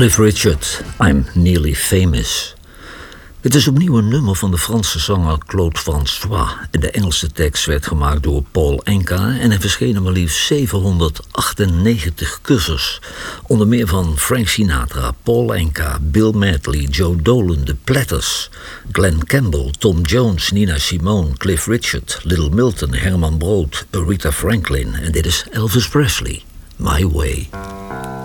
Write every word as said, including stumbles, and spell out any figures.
Cliff Richard, I'm Nearly Famous. Het is opnieuw een nummer van de Franse zanger Claude François. En de Engelse tekst werd gemaakt door Paul Anka en er verschenen maar liefst zevenhonderdachtennegentig covers. Onder meer van Frank Sinatra, Paul Anka, Bill Medley, Joe Dolan, The Platters, Glenn Campbell, Tom Jones, Nina Simone, Cliff Richard, Little Milton, Herman Brood, Aretha Franklin en dit is Elvis Presley, My Way.